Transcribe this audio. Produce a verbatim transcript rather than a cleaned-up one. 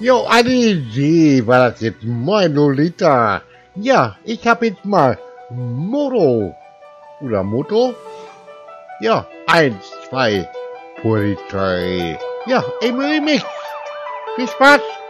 Jo, eine Idee war das jetzt. Moin, Lolita. Ja, ich hab jetzt mal Motto. Oder Motto? Ja, eins, zwei, Polizei. Ja, ich will mich. Viel Spaß.